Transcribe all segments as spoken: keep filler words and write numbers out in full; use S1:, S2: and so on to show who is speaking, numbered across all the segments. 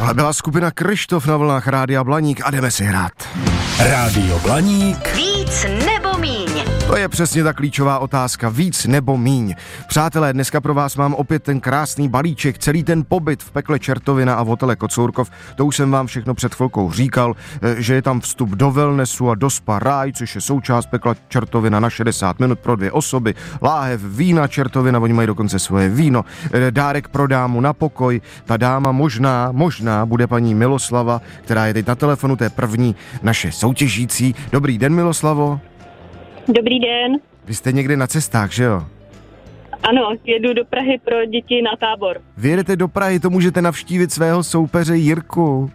S1: Tohle byla skupina Kryštof na vlnách Rádia Blaník a jdeme si hrát.
S2: Rádio Blaník.
S3: Víc nebo míň?
S1: To je přesně ta klíčová otázka, víc nebo míň. Přátelé, dneska pro vás mám opět ten krásný balíček, celý ten pobyt v pekle Čertovina a v hotele Kocourkov. To už jsem vám všechno před chvilkou říkal, že je tam vstup do wellnessu a do spa Ráj, což je součást pekla Čertovina na šedesát minut pro dvě osoby, láhev vína Čertovina, oni mají dokonce svoje víno, dárek pro dámu na pokoj. Ta dáma možná, možná bude paní Miloslava, která je teď na telefonu, to je první naše soutěžící. Dobrý den, Miloslavo.
S4: Dobrý den.
S1: Vy jste někde na cestách, že jo?
S4: Ano, jedu do Prahy pro děti na tábor.
S1: Vy jedete do Prahy, to můžete navštívit svého soupeře Jirku.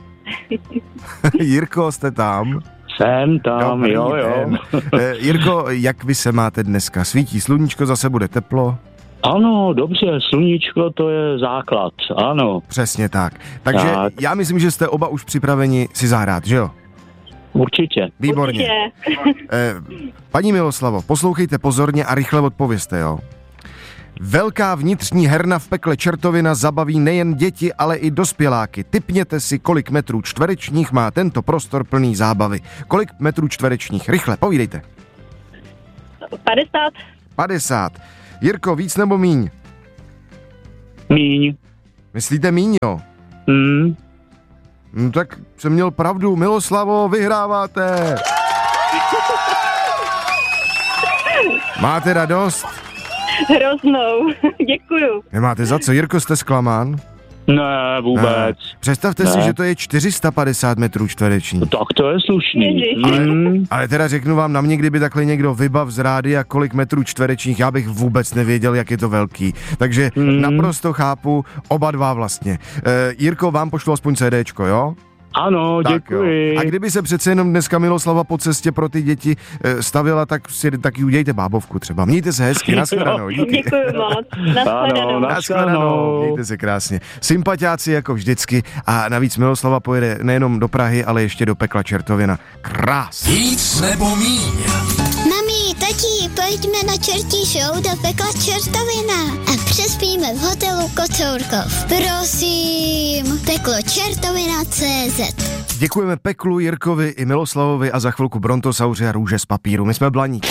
S1: Jirko, jste tam?
S5: Jsem tam,
S1: Dobrý
S5: jo, jo.
S1: den. Jirko, jak vy se máte dneska? Svítí sluníčko, zase bude teplo?
S5: Ano, dobře, sluníčko to je základ, ano.
S1: Přesně tak. Takže
S5: Tak.
S1: já myslím, že jste oba už připraveni si zahrát, že jo?
S5: Určitě.
S1: Výborně.
S4: Určitě.
S1: Eh, paní Miloslavo, poslouchejte pozorně a rychle odpovězte, jo? Velká vnitřní herna v pekle Čertovina zabaví nejen děti, ale i dospěláky. Tipněte si, kolik metrů čtverečních má tento prostor plný zábavy. Kolik metrů čtverečních? Rychle, povídejte.
S4: padesát.
S1: padesát. Jirko, víc nebo míň?
S5: Míň.
S1: Myslíte míň, jo?
S5: Hmm.
S1: No tak jsem měl pravdu. Miloslavo, vyhráváte. Máte radost?
S4: Hroznou. Děkuju.
S1: Nemáte za co. Jirko, jste zklamán?
S5: Ne, vůbec.
S1: Ne. Představte
S5: Ne.
S1: si, že to je čtyři sta padesát metrů čtverečních.
S5: Tak to je slušný.
S4: Ježiš.
S5: Hmm.
S1: Ale teda řeknu vám, na mě, kdyby takhle někdo vybav z rádia, kolik metrů čtverečních, já bych vůbec nevěděl, jak je to velký. Takže
S5: Hmm.
S1: naprosto chápu, oba dva vlastně. E, Jirko, vám pošlu aspoň CDčko, jo?
S5: Ano,
S1: Tak
S5: děkuji.
S1: jo. A kdyby se přece jenom dneska Miloslava po cestě pro ty děti e, stavila, tak si taky udějte bábovku třeba. Mějte se hezky, nashledanou. Díky.
S4: Děkuju moc. Nashledanou.
S5: Ano, na-
S1: Nashledanou. Mějte se krásně. Sympatiáci jako vždycky a navíc Miloslava pojede nejenom do Prahy, ale ještě do pekla Čertovina. Krás.
S2: Víc nebo míň.
S6: Mami, tati, pojďme na čertí show do pekla Čertovina a přespíme v hotelu Kocourkov. Prosím, peklo Čertovina tečka cé zet.
S1: Děkujeme Peklu, Jirkovi i Miloslavovi a za chvilku Brontosauři a růže z papíru. My jsme Blaník.